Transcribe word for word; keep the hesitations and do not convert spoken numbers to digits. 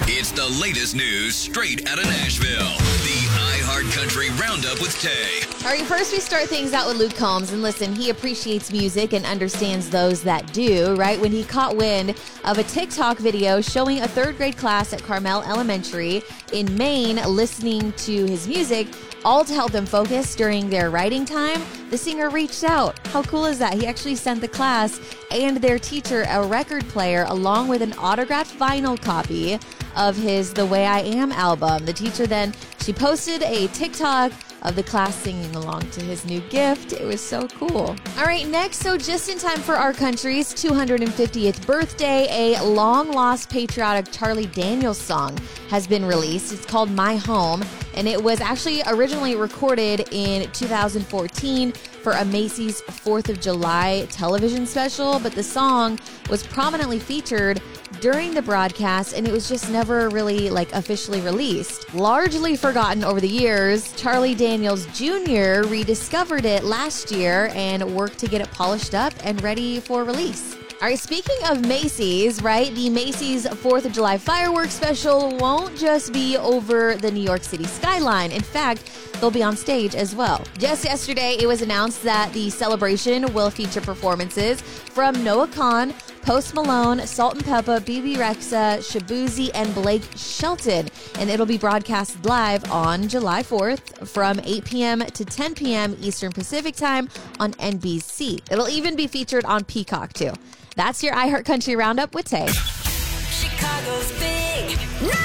It's the latest news straight out of Nashville. The iHeartCountry Roundup with Tay. All right, first we start things out with Luke Combs. And listen, he appreciates music and understands those that do, right? When he caught wind of a TikTok video showing a third grade class at Carmel Elementary in Maine listening to his music, all to help them focus during their writing time, the singer reached out. How cool is that? He actually sent the class and their teacher a record player along with an autographed vinyl copy of his The Way I Am album. The teacher then, she posted a TikTok of the class singing along to his new gift. It was so cool. All right, next, so just in time for our country's two hundred fiftieth birthday, a long-lost patriotic Charlie Daniels song has been released. It's called My Home, and it was actually originally recorded in two thousand fourteen for a Macy's fourth of July television special, but the song was prominently featured during the broadcast, and it was just never really like officially released. Largely forgotten over the years, Charlie Daniels Junior rediscovered it last year and worked to get it polished up and ready for release. All right, speaking of Macy's, right, the Macy's fourth of July fireworks special won't just be over the New York City skyline. In fact, they'll be on stage as well. Just yesterday, it was announced that the celebration will feature performances from Noah Kahan, Post Malone, Salt and Peppa, B B Rexha, Shaboozey, and Blake Shelton. And it'll be broadcast live on July fourth from eight p.m. to ten p.m. Eastern Pacific Time on N B C. It'll even be featured on Peacock, too. That's your iHeartCountry Roundup with Tay. Chicago's big.